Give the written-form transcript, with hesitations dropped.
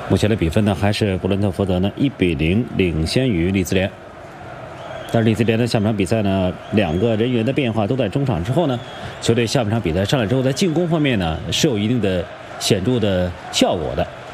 目前的比分呢，还是布伦特福德呢1-0领先于利兹联。但是利兹联的下半场比赛呢，2个人员的变化都在中场之后呢，球队下半场比赛上来之后，在进攻方面呢是有一定的显著的效果的。